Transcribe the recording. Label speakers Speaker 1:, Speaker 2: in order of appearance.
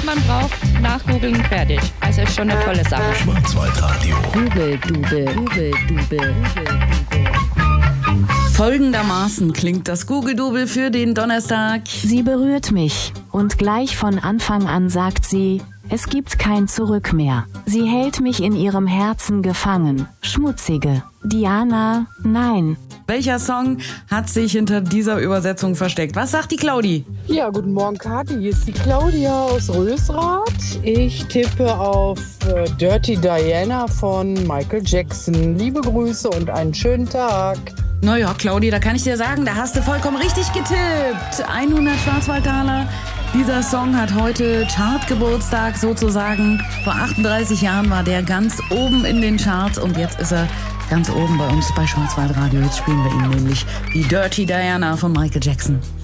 Speaker 1: man braucht, nachgoogeln, fertig. Also ist schon eine tolle Sache.
Speaker 2: Schwarzwaldradio.
Speaker 3: Google-Dubel. Folgendermaßen klingt das Google-Dubel für den Donnerstag.
Speaker 4: Sie berührt mich und gleich von Anfang an sagt sie, es gibt kein Zurück mehr. Sie hält mich in ihrem Herzen gefangen. Schmutzige. Diana, nein.
Speaker 3: Welcher Song hat sich hinter dieser Übersetzung versteckt? Was sagt die Claudi?
Speaker 5: Ja, guten Morgen, Kathi. Hier ist die Claudia aus Rösrath. Ich tippe auf Dirty Diana von Michael Jackson. Liebe Grüße und einen schönen Tag.
Speaker 3: Naja, Claudi, da kann ich dir sagen, da hast du vollkommen richtig getippt. 100 Schwarzwaldtaler. Dieser Song hat heute Chartgeburtstag sozusagen. Vor 38 Jahren war der ganz oben in den Charts und jetzt ist er ganz oben bei uns bei Schwarzwaldradio. Jetzt spielen wir ihn nämlich die Dirty Diana von Michael Jackson.